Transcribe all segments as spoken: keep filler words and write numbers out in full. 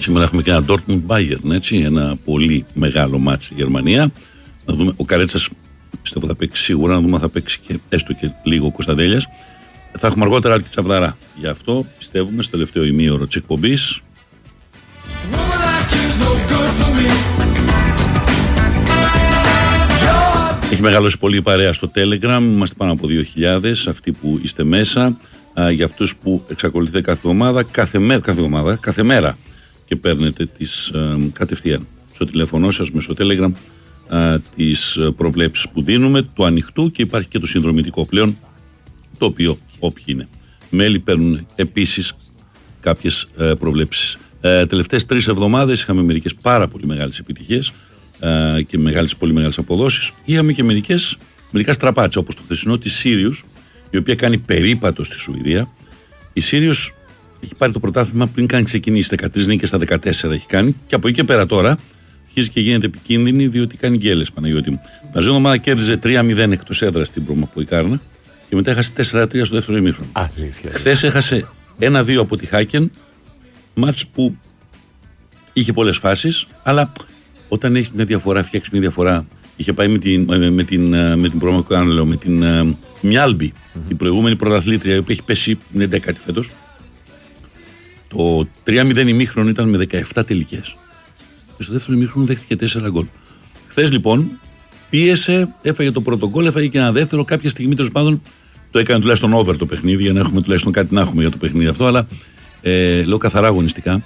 Σήμερα έχουμε και ένα Dortmund Bayern, έτσι, ένα πολύ μεγάλο μάτς στη Γερμανία. Να δούμε, ο Καρέτσας πιστεύω θα παίξει σίγουρα, να δούμε αν θα παίξει και έστω και λίγο ο Κωνσταντέλιας. Θα έχουμε αργότερα Άλκη Τσαβδαρά. Γι' αυτό πιστεύουμε στο τελευταίο ημίωρο της εκπομπής. Έχει μεγαλώσει πολύ η παρέα στο Telegram. Είμαστε πάνω από δύο χιλιάδες αυτοί που είστε μέσα. Α, για αυτούς που εξακολουθείτε κάθε εβδομάδα, κάθε, μέ, κάθε, εβδομάδα, κάθε μέρα και παίρνετε τις α, κατευθείαν στο τηλέφωνο σας με στο Telegram α, τις προβλέψεις που δίνουμε, του ανοιχτού, και υπάρχει και το συνδρομητικό πλέον, το οποίο όποιοι είναι μέλη παίρνουν επίσης κάποιες α, προβλέψεις. Ε, τελευταίες τρεις εβδομάδες είχαμε μερικές πάρα πολύ μεγάλες επιτυχίες ε, και μεγάλες, πολύ μεγάλες αποδόσεις. Είχαμε και μερικές, μερικά στραπάτσα, όπως το χθεσινό της Sirius, η οποία κάνει περίπατο στη Σουηδία. Η Sirius έχει πάρει το πρωτάθλημα πριν καν ξεκινήσει, δεκατρείς νίκες στα δεκατέσσερα έχει κάνει, και από εκεί και πέρα τώρα αρχίζει και γίνεται επικίνδυνη, διότι κάνει γκέλες, Παναγιώτη μου. Μαζί ομάδα κέρδιζε τρία μηδέν εκτός έδρας στην Προμαχοϊκάρνα και μετά έχασε τέσσερα τρία στο δεύτερο ημίχρονο. Χθες έχασε ένα δύο από τη Χάκεν. Μάτς που είχε πολλές φάσεις, αλλά όταν έχει μια διαφορά, φτιάξει μια διαφορά. Είχε πάει με την, με την, με την, προμακο, με την uh, Μιάλμπη, mm-hmm. την προηγούμενη πρωταθλήτρια, η οποία έχει πέσει, είναι δέκατη φέτος. Το τρία μηδέν ημίχρονο ήταν με δεκαεπτά τελικές. Και στο δεύτερο ημίχρονο δέχτηκε τέσσερα γκολ. Χθες λοιπόν πίεσε, έφαγε το πρώτο γκολ, έφαγε και ένα δεύτερο. Κάποια στιγμή τέλος πάντων το έκανε τουλάχιστον over το παιχνίδι, για να έχουμε τουλάχιστον κάτι να έχουμε για το παιχνίδι αυτό, αλλά. Ε, λέω καθαρά αγωνιστικά,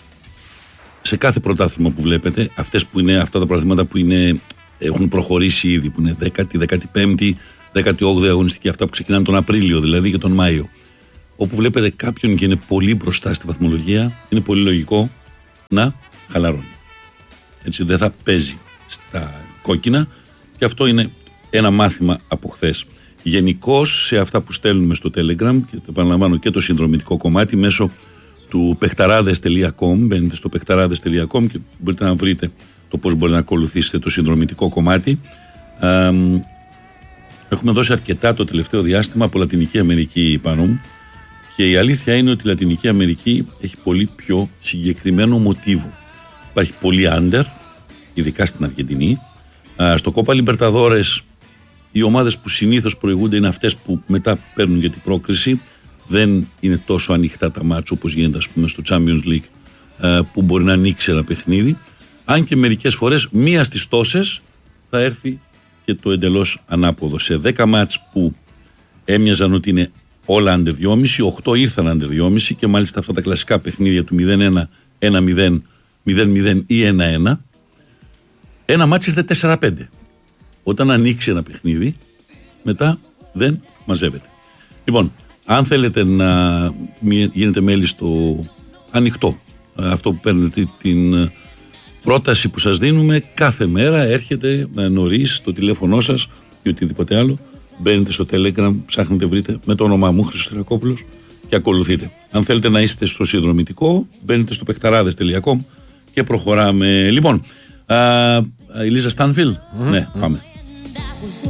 σε κάθε πρωτάθλημα που βλέπετε, αυτές που είναι, αυτά τα πρωταθλήματα που είναι, έχουν προχωρήσει ήδη, που είναι δέκατη, δεκαπέμπτη, δέκατη όγδοη αγωνιστική, αυτά που ξεκινάνε τον Απρίλιο δηλαδή και τον Μάιο, όπου βλέπετε κάποιον και είναι πολύ μπροστά στη βαθμολογία, είναι πολύ λογικό να χαλαρώνει. Έτσι δεν θα παίζει στα κόκκινα, και αυτό είναι ένα μάθημα από χθες. Γενικώς σε αυτά που στέλνουμε στο Telegram, και το επαναλαμβάνω και το συνδρομητικό κομμάτι, μέσω του παιχταράδες τελεία com, μπαίνετε στο παιχταράδες τελεία com και μπορείτε να βρείτε το πώς μπορείτε να ακολουθήσετε το συνδρομητικό κομμάτι. Ε, έχουμε δώσει αρκετά το τελευταίο διάστημα από Λατινική Αμερική πάνω μου, και η αλήθεια είναι ότι η Λατινική Αμερική έχει πολύ πιο συγκεκριμένο μοτίβο. Υπάρχει πολύ under, ειδικά στην Αργεντινή. Ε, στο Κόπα Λιμπερταδόρες οι ομάδες που συνήθως προηγούνται είναι αυτές που μετά παίρνουν για την πρόκριση. Δεν είναι τόσο ανοιχτά τα μάτς όπως γίνεται, ας πούμε, στο Champions League, που μπορεί να ανοίξει ένα παιχνίδι. Αν και μερικές φορές μία στις τόσες θα έρθει και το εντελώς ανάποδο. Σε δέκα μάτς που έμοιαζαν ότι είναι όλα under δυόμισι, οκτώ ήρθαν under δυόμισι, και μάλιστα αυτά τα κλασικά παιχνίδια του μηδέν ένα, ένα μηδέν, μηδέν μηδέν ή ένα ένα, ένα μάτς ήρθε τέσσερα πέντε. Όταν ανοίξει ένα παιχνίδι, μετά δεν μαζεύεται. Λοιπόν, αν θέλετε να γίνετε μέλη στο ανοιχτό, αυτό που παίρνετε, την πρόταση που σας δίνουμε, κάθε μέρα έρχεται νωρίς στο τηλέφωνό σας ή οτιδήποτε άλλο, μπαίνετε στο Telegram, ψάχνετε, βρείτε με το όνομά μου Χριστοστρακόπουλος και ακολουθείτε. Αν θέλετε να είστε στο συνδρομητικό, μπαίνετε στο παιχταράδες τελεία com και προχωράμε. Λοιπόν, α, η Λίζα Στάνφιλ, mm-hmm. ναι, πάμε.